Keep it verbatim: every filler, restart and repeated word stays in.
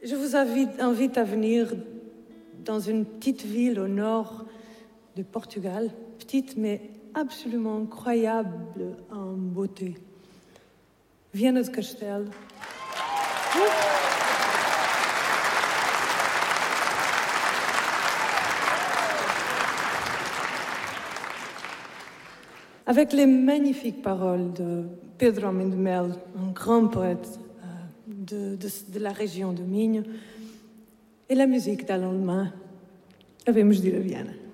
Je vous invite, invite à venir dans une petite ville au nord du Portugal, petite mais absolument incroyable en beauté. Viana do Castelo. Avec les magnifiques paroles de Pedro Homem de Mel, un grand poète euh, de, de, de la région de Minho, et la musique d'Alain Lemain, devemos de ir a Viana.